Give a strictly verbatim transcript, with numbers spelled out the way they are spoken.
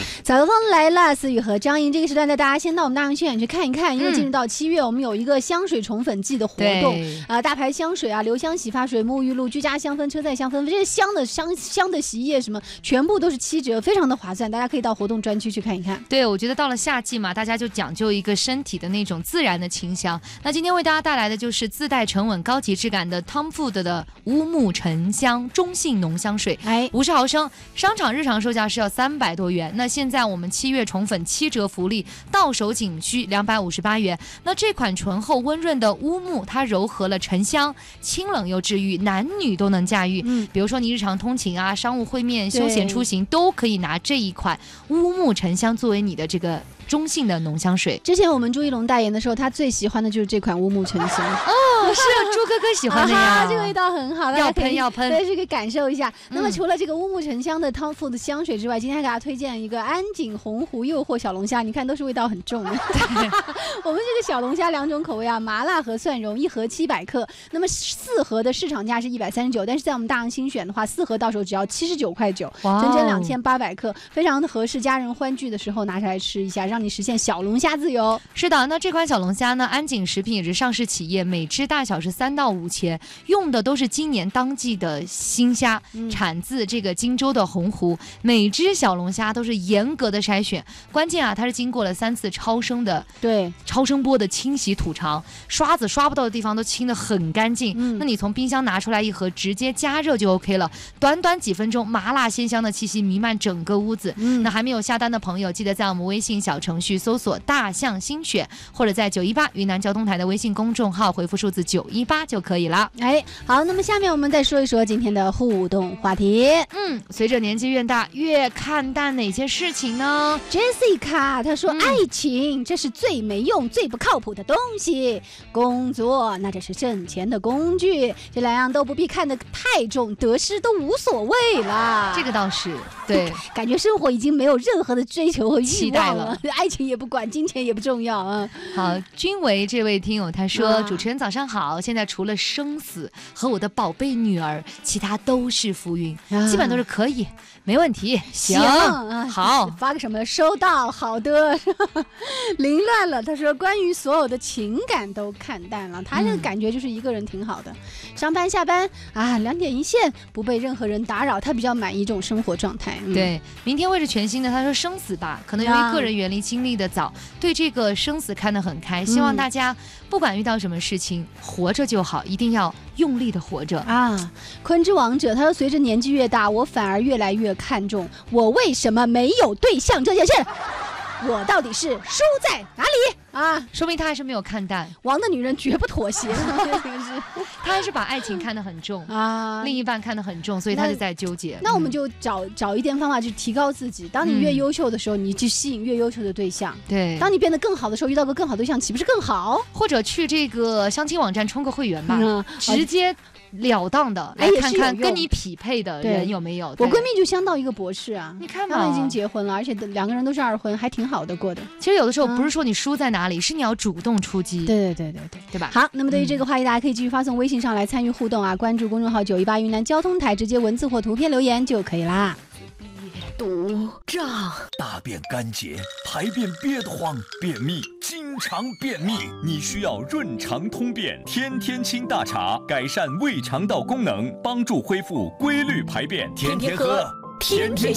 早高峰来了，思雨和张莹这个时段带大家先到我们大洋轩远去看一看，因为进入到七月，我们有一个香水宠粉季的活动啊、呃，大牌香水啊，留香洗发水、沐浴露、居家香氛、车载香氛，这些香的香香的洗衣液什么，全部都是七折，非常的划算，大家可以到活动专区去看一看。 对，我觉得到了夏季嘛，大家就讲究一个身体的那种自然的清香。那今天为大家带来的就是自带沉稳高级质感的 Tom Ford 的乌木沉香中性浓香水，哎，五十毫升，商场日常售价是要三百多元。那现在我们七月宠粉七折福利，到手仅需两百五十八元。那这款醇厚温润的乌木，它糅合了沉香，清冷又治愈，男女都能驾驭。嗯，比如说你日常通勤啊、商务会面、休闲出行，都可以拿这一款乌木沉香作为你的这个中性的浓香水。 之前我们朱一龙代言的时候，他最喜欢的就是这款乌木沉香。 哦，是朱哥哥喜欢的呀， 啊、这个味道很好， 要喷要喷， 大家可以感受一下。嗯、那么除了这个乌木沉香的 Tom Ford 的香水之外，今天还给大家推荐一个安井红湖诱惑小龙虾，你看都是味道很重的。我们这个小龙虾两种口味啊，麻辣和蒜蓉，一盒七百克。那么四盒的市场价是一百三十九，但是在我们大洋新选的话，四盒到手只要七十九块九，整整两千八百克，非常的合适，家人欢聚的时候拿出来吃一下，让你实现小龙虾自由。 是的，那这款小龙虾呢，安井食品也是上市企业，每只大小是三到五钱，用的都是今年当季的新虾，嗯、产自这个荆州的洪湖，每只小龙虾都是严格的筛选，关键啊，它是经过了三次超声的对超声波的清洗土肠，刷子刷不到的地方都清得很干净。嗯、那你从冰箱拿出来一盒，直接加热就 OK 了，短短几分钟，麻辣鲜香的气息弥漫整个屋子。嗯、那还没有下单的朋友，记得在我们微信小程序搜索大象新选，或者在九一八云南交通台的微信公众号回复数字九一八就可以了。 哎，好，那么下面我们再说一说今天的互动话题。 嗯，随着年纪越大，越看淡哪些事情呢 ？Jessica 她说，嗯、爱情这是最没用、最不靠谱的东西，工作那这是挣钱的工具，这两样都不必看得太重，得失都无所谓了。 这个倒是对， 感觉生活已经没有任何的追求和期待了， 爱情也不管，金钱也不重要啊。 好，君维这位听友他说、啊、主持人早上好，现在除了生死和我的宝贝女儿，其他都是浮云，啊、基本都是可以，没问题，行，行啊、好， 发个什么收到，好的。凌乱了，他说关于所有的情感都看淡了，他这个感觉就是一个人挺好的，嗯、上班下班啊，两点一线，不被任何人打扰，他比较满意这种生活状态。 嗯、对，明天会是全新的，他说生死吧，可能由于个人原离经历的早，对这个生死看得很开，希望大家不管遇到什么事情，活着就好，一定要用力的活着啊！昆之王者他说，随着年纪越大，我反而越来越看重我为什么没有对象这件事。我到底是输在哪里啊？ 说明他还是没有看淡。 王的女人绝不妥协， 他还是把爱情看得很重啊，另一半看得很重，所以他就在纠结。 那, 那我们就找、嗯、找一点方法去提高自己。当你越优秀的时候，嗯、你去吸引越优秀的对象。对，当你变得更好的时候，遇到个更好的对象，岂不是更好？ 或者去这个相亲网站充个会员吧，嗯、直接。了当的来看看跟你匹配的人有没有。 我闺蜜就相到一个博士啊， 你看嘛， 他们已经结婚了，而且两个人都是二婚，还挺好的过的。 其实有的时候不是说你输在哪里，嗯、是你要主动出击。 对对对对对， 对吧？ 好，那么对于这个话题，大家可以继续发送微信上来参与互动啊，关注公众号九一八云南交通台，直接文字或图片留言就可以啦。 堵胀，大便干结，排便憋得慌，便秘，经常便秘，你需要润肠通便天天清大茶，改善胃肠道功能，帮助恢复规律排便，天天喝，天天